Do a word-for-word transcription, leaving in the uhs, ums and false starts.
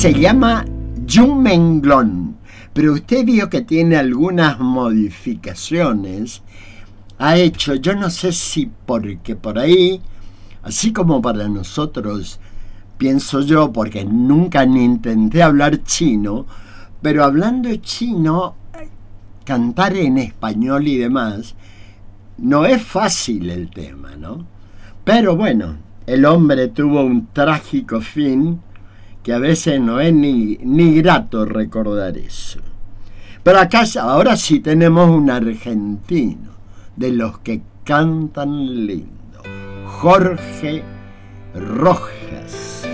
Se llama Yumenglón, pero usted vio que tiene algunas modificaciones. Ha hecho, yo no sé si porque por ahí, así como para nosotros, pienso yo, porque nunca ni intenté hablar chino, pero hablando chino, cantar en español y demás, no es fácil el tema, ¿no? Pero bueno, el hombre tuvo un trágico fin que a veces no es ni, ni grato recordar eso. Pero acá ahora sí tenemos un argentino, de los que cantan lindo, Jorge Rojas.